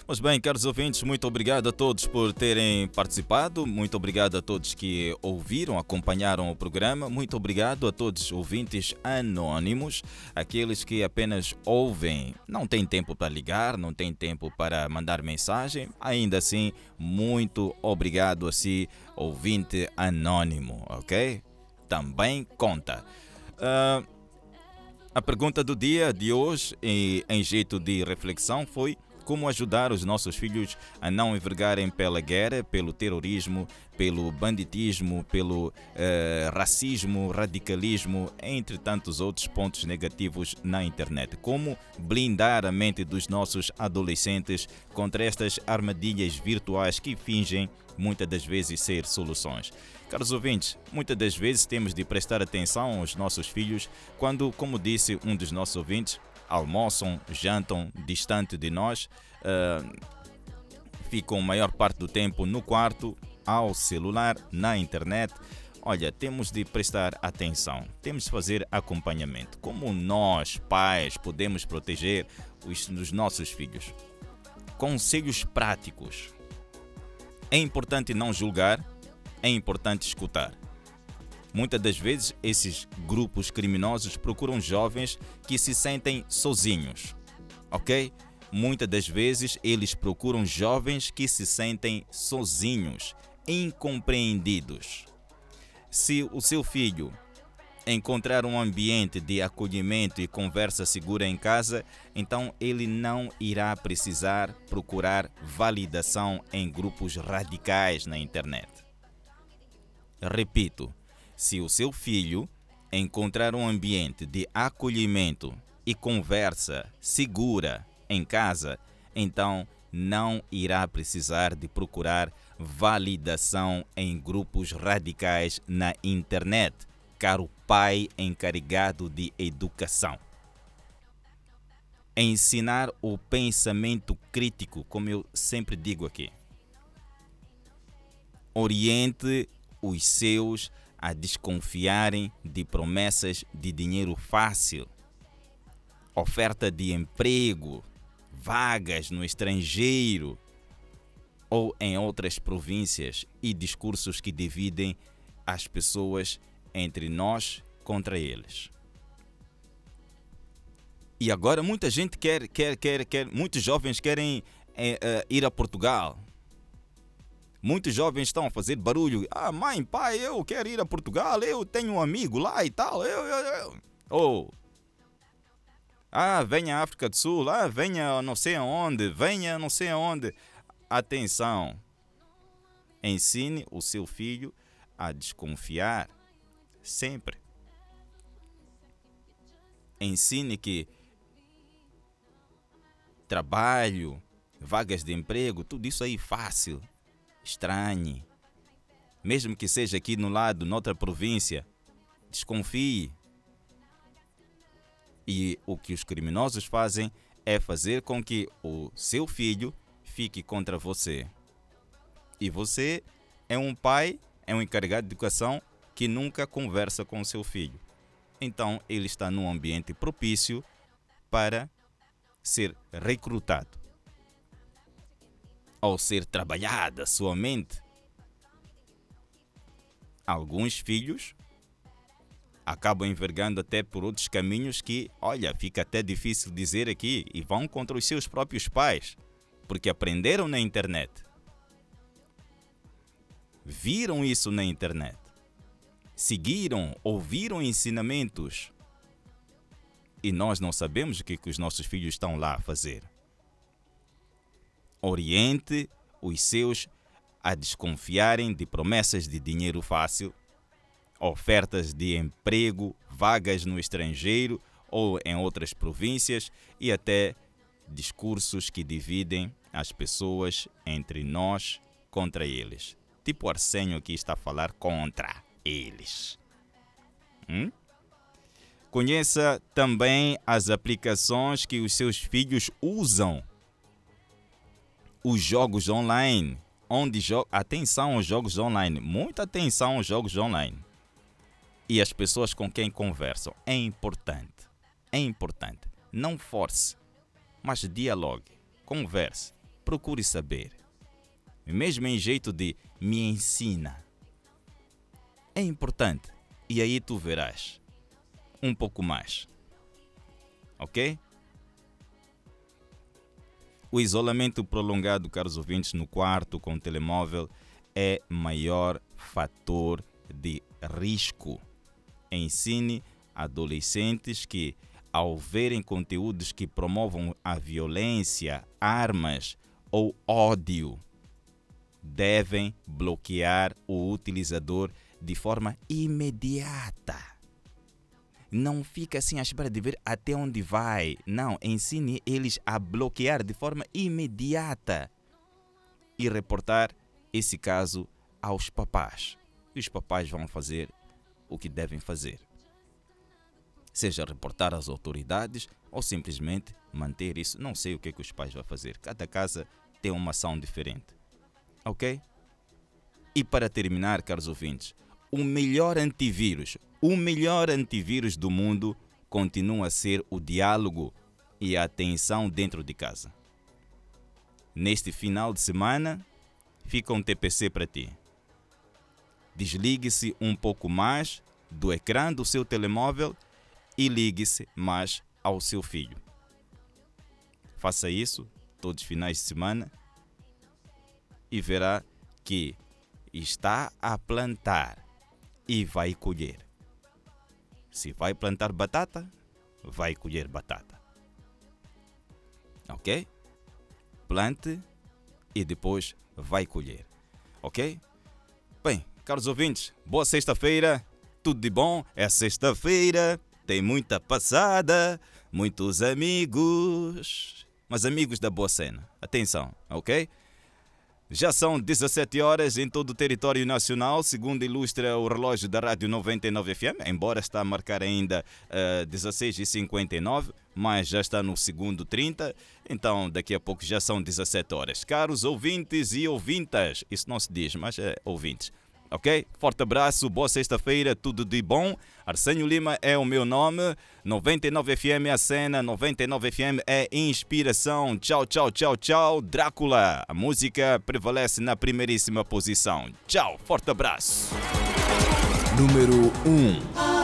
Pois bem, caros ouvintes, muito obrigado a todos por terem participado, muito obrigado a todos que ouviram, acompanharam o programa, muito obrigado a todos os ouvintes anónimos, aqueles que apenas ouvem, não têm tempo para ligar, não têm tempo para mandar mensagem, ainda assim, muito obrigado a si, ouvinte anônimo, ok? Também conta. A pergunta do dia de hoje, em jeito de reflexão, foi: como ajudar os nossos filhos a não envergarem pela guerra, pelo terrorismo, pelo banditismo, pelo racismo, radicalismo, entre tantos outros pontos negativos na internet? Como blindar a mente dos nossos adolescentes contra estas armadilhas virtuais que fingem muitas das vezes ser soluções? Caros ouvintes, muitas das vezes temos de prestar atenção aos nossos filhos quando, como disse um dos nossos ouvintes, almoçam, jantam distante de nós, ficam a maior parte do tempo no quarto, ao celular, na internet. Olha, temos de prestar atenção, temos de fazer acompanhamento. Como nós, pais, podemos proteger os nossos filhos? Conselhos práticos. É importante não julgar, é importante escutar. Muitas das vezes, esses grupos criminosos procuram jovens que se sentem sozinhos, ok? Muitas das vezes, eles procuram jovens que se sentem sozinhos, incompreendidos. Se o seu filho encontrar um ambiente de acolhimento e conversa segura em casa, então ele não irá precisar procurar validação em grupos radicais na internet. Repito, se o seu filho encontrar um ambiente de acolhimento e conversa segura em casa, então não irá precisar de procurar validação em grupos radicais na internet, caro pai encarregado de educação. Ensinar o pensamento crítico, como eu sempre digo aqui. Oriente os seus a desconfiarem de promessas de dinheiro fácil, oferta de emprego, vagas no estrangeiro ou em outras províncias e discursos que dividem as pessoas entre nós contra eles. E agora muita gente muitos jovens querem ir a Portugal. Muitos jovens estão a fazer barulho. Ah, mãe, pai, eu quero ir a Portugal, eu tenho um amigo lá e tal. Venha à África do Sul, venha não sei aonde, venha não sei aonde. Atenção, ensine o seu filho a desconfiar sempre. Ensine que trabalho, vagas de emprego, tudo isso aí fácil. Estranhe. Mesmo que seja aqui no lado, noutra província, desconfie. E o que os criminosos fazem é fazer com que o seu filho fique contra você. E você é um pai, é um encarregado de educação que nunca conversa com o seu filho. Então ele está num ambiente propício para ser recrutado. Ao ser trabalhada sua mente. Alguns filhos acabam envergando até por outros caminhos que, olha, fica até difícil dizer aqui, e vão contra os seus próprios pais, porque aprenderam na internet. Viram isso na internet. Seguiram, ouviram ensinamentos. E nós não sabemos o que os nossos filhos estão lá a fazer. Oriente os seus a desconfiarem de promessas de dinheiro fácil, ofertas de emprego, vagas no estrangeiro ou em outras províncias e até discursos que dividem as pessoas entre nós contra eles. Tipo Arsenio aqui está a falar contra eles. Conheça também as aplicações que os seus filhos usam. Os jogos online, atenção aos jogos online, muita atenção aos jogos online. E as pessoas com quem conversam, é importante. Não force, mas dialogue, converse. procure saber. Mesmo em jeito de me ensina. É importante. E aí tu verás um pouco mais. Ok? O isolamento prolongado, caros ouvintes, no quarto com o telemóvel é maior fator de risco. Ensine adolescentes que, ao verem conteúdos que promovam a violência, armas ou ódio, devem bloquear o utilizador de forma imediata. Não fica assim à espera de ver até onde vai. Não, ensine eles a bloquear de forma imediata e reportar esse caso aos papás. E os papás vão fazer o que devem fazer. Seja reportar às autoridades ou simplesmente manter isso. Não sei o que é que os pais vão fazer. Cada casa tem uma ação diferente. Ok? E para terminar, caros ouvintes, o melhor antivírus do mundo continua a ser o diálogo e a atenção dentro de casa. Neste final de semana, fica um TPC para ti. Desligue-se um pouco mais do ecrã do seu telemóvel e ligue-se mais ao seu filho. Faça isso todos os finais de semana e verá que está a plantar e vai colher. Se vai plantar batata, vai colher batata. Ok? Plante e depois vai colher. Ok? Bem, caros ouvintes, boa sexta-feira. Tudo de bom? É sexta-feira. Tem muita passada, muitos amigos. Mas amigos da boa cena. Atenção, ok? Já são 17 horas em todo o território nacional, segundo ilustra o relógio da Rádio 99 FM, embora está a marcar ainda 16h59, mas já está no segundo 30, então daqui a pouco já são 17 horas. Caros ouvintes e ouvintas, isso não se diz, mas é ouvintes. Ok? Forte abraço, boa sexta-feira, tudo de bom. Arsenio Lima é o meu nome. 99 FM é a cena, 99 FM é inspiração. Tchau, tchau, tchau, tchau. Drácula, a música prevalece na primeiríssima posição. Tchau, forte abraço. Número 1.